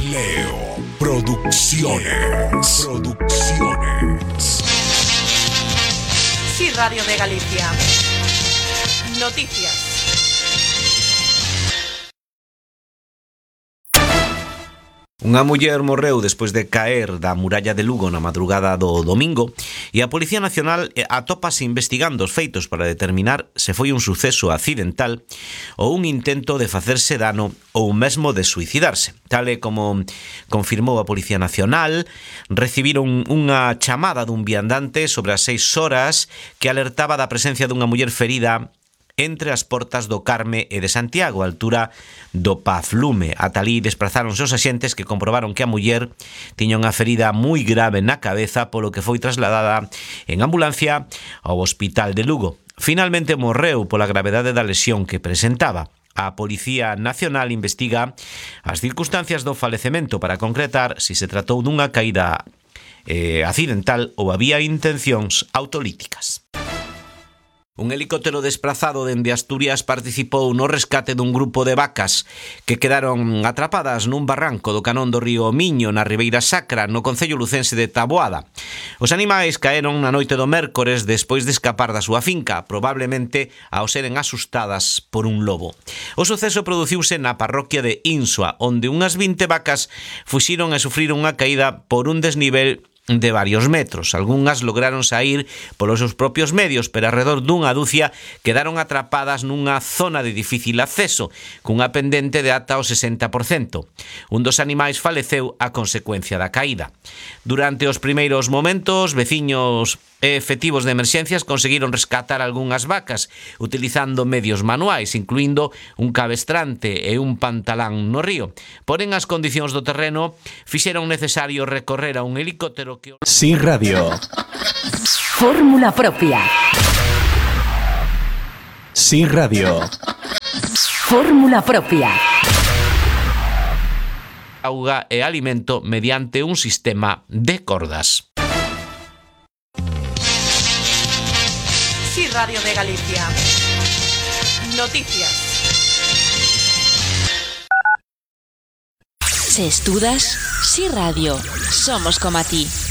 Leo Producciones. Sí, Radio de Galicia. Noticias. Unha muller morreu despois de caer da muralla de Lugo na madrugada do domingo e a Policía Nacional atópase investigando os feitos para determinar se foi un suceso accidental ou un intento de facerse dano ou mesmo de suicidarse. Tal e como confirmou a Policía Nacional, recibiron unha chamada dun viandante sobre as 6 horas que alertaba da presencia dunha muller ferida entre as portas do Carme e de Santiago, a altura do Pazlume. Ata alí desprazáronse os axentes que comprobaron que a muller tiña unha ferida moi grave na cabeza, polo que foi trasladada en ambulancia ao Hospital de Lugo. Finalmente morreu pola gravedade da lesión que presentaba. A Policía Nacional investiga as circunstancias do falecemento para concretar se se tratou dunha caída accidental ou había intencións autolíticas. Un helicóptero desprazado dende Asturias participou no rescate dun grupo de vacas que quedaron atrapadas nun barranco do canón do río Miño na Ribeira Sacra, no concello lucense de Taboada. Os animais caeron na noite do mércores despois de escapar da súa finca, probablemente ao seren asustadas por un lobo. O suceso produciuse na parroquia de Insua, onde unhas 20 vacas fuxiron e sufriron unha caída por un desnivel de varios metros. Algunhas lograron saír polos seus propios medios, pero alrededor dunha dúcia quedaron atrapadas nunha zona de difícil acceso, cunha pendente de ata o 60%. Un dos animais faleceu a consecuencia da caída. Durante os primeiros momentos, veciños e efectivos de emerxencias conseguiron rescatar algunhas vacas utilizando medios manuais, incluindo un cabestrante e un pantalán no río. Porén, as condicións do terreno fixeron necesario recorrer a un helicóptero que... Sí, Radio. Fórmula propia. Sí, Radio. Fórmula propia. Auga e alimento mediante un sistema de cordas. Sí, Radio de Galicia. Noticias. Se estudas, Sí Radio. Somos como a ti.